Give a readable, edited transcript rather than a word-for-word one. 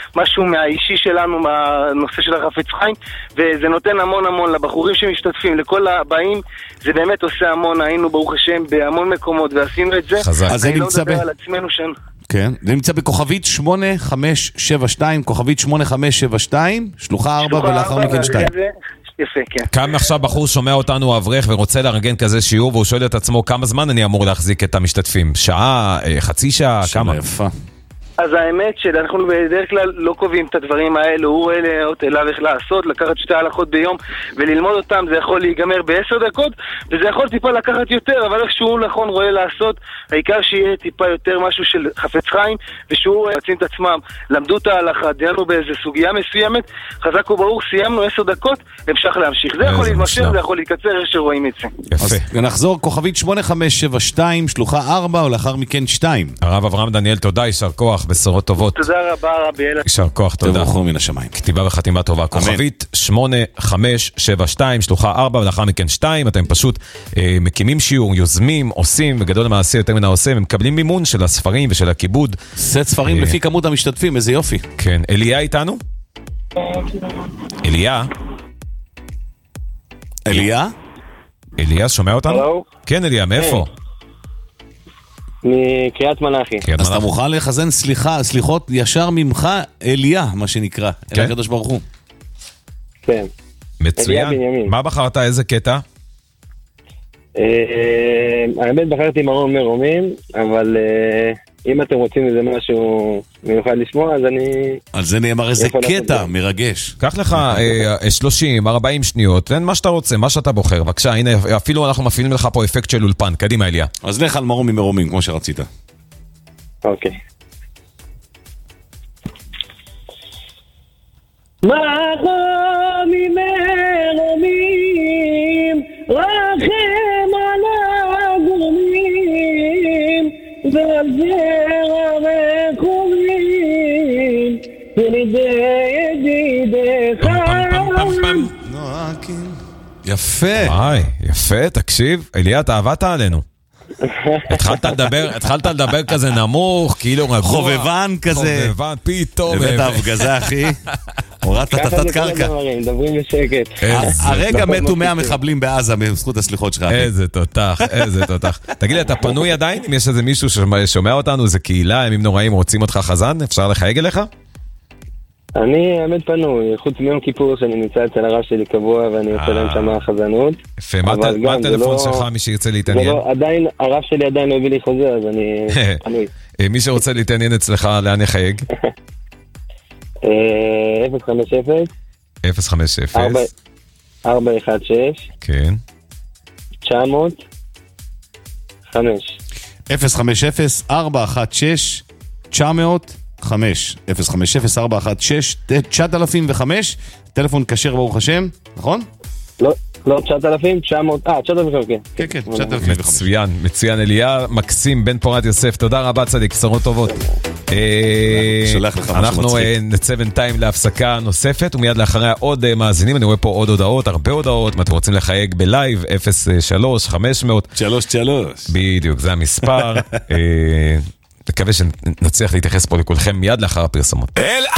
משהו מהאישי שלנו, מהנושא של החפץ חיים, וזה נותן המון המון לבחורים שמשתתפים, לכל הבאים, זה באמת עושה המון, היינו ברוך השם בהמון מקומות ועשינו את זה. חזק. אז אני לא מדבר על עצמנו שם. כן, זה נמצא בכוכבית 8572, כוכבית 8572, שלוחה 4 ולאחר מכן 2. יפה, כן. כמה עכשיו בחור שומע אותנו אברך ורוצה לארגן כזה שיעור, והוא שואל את עצמו כמה זמן אני אמור להחזיק את המשתתפים? שעה, חצי שעה, כמה? יפה. אז האמת שאנחנו בדרך כלל לא קובעים את הדברים האלו, הוא רואה אליו איך לעשות, לקחת 2 הלכות ביום וללמוד אותם, זה יכול להיגמר ב10 דקות, וזה יכול טיפה לקחת יותר, אבל איך שהוא נכון רואה לעשות, העיקר שיהיה טיפה יותר משהו של חפץ חיים, ושהוא מצאים את עצמם, למדו את ההלכה, דיינו באיזה סוגיה מסוימת, חזק וברוך, סיימנו 10 דקות, המשך להמשיך. זה יכול להתמשך, זה יכול להתקצר, איך שרואים את זה. יפה. ונחזור כוכבית 8572, שלוחה 4 ולאחר מכן 2. הרב אברהם דניאל, תודה, יישר כוח. בשורות טובות. תודה רבה רבי אלה. יישר כוח, תודה. תבורכו מן השמיים. כתיבה וחתימה טובה. כוכבית 8572, שלוחה 4 ולאחר מכן 2. אתם פשוט מקימים שיעור, יוזמים, עושים, וגדול למעשה יותר מן העושה, ומקבלים מימון של הספרים ושל הכיבוד. סט ספרים לפי כמות המשתתפים, איזה יופי. כן. אליה איתנו? אליה? אליה? אליה, שומע אותנו? כן, אליה, מאיפה? מקריית מלאכי. אז אתה מוכן לחזן סליחות ישר ממך אליה, מה שנקרא, אל הקדוש ברוך הוא. כן. מצוין. מה בחרת, איזה קטע? האמת בחרתי מרום מרומים, אבל אם אתם רוצים איזה משהו מיוחד לשמוע, אז אני... על זה נאמר איזה קטע מרגש. קח לך 30, 40 שניות, תן מה שאתה רוצה, מה שאתה בוחר. בבקשה, הנה, אפילו אנחנו מפעילים לך פה אפקט של אולפן. קדימה, אליה. אז לך על מרום ממרומים, כמו שרצית. אוקיי. מרום ממרומים, רחם על הגורמים, ועל זרע רחומים, ולידי ידידך. יפה. וואי, יפה, תקשיב. אליה, אתה עבדת עלינו. התחלת לדבר כזה נמוך, כאילו רגוע. חובבן כזה. חובבן, פתאום. הבאת ההפגזה, אחי. הורדת את התת קרקע. מדברים בשקט. הרגע מתו 100 מחבלים בעזה בזכות הסליחות שלך. איזה תותח, איזה תותח. תגיד לי, אתה פנוי עדיין? אם יש איזה מישהו ששומע אותנו, איזה קהילה, ימים נוראים, רוצים אותך חזן? אפשר לחייג אליך? אני האמת פנוי, חוץ מיום כיפור שאני נמצא אצל הרב שלי קבוע ואני יוצא להם שם חזנות. יפה, מה הטלפון שלך, מי שירצה להתעניין? עדיין, הרב שלי עדיין לא הביא לי חוזה, אז אני פנוי. מי שרוצה להתעניין אצלך, לאן יחייג? 050 416 כן 900 5 050 416 900 5 050 416 9005. טלפון כשר ברוך השם, נכון? לא, 9,000, 900, 9,000, כן. כן, 9,005. מצוין, אליה, מקסים, בן פורת יוסף, תודה רבה צדיק, בשורות טובות. אנחנו נצא בינתיים להפסקה נוספת, ומיד לאחריה עוד מאזינים, אני רואה פה עוד הודעות, הרבה הודעות, אם אתם רוצים לחייג בלייב, 03-500. בדיוק, זה המספר. מקווה שנצליח להתייחס פה לכולכם מיד לאחר הפרסומות.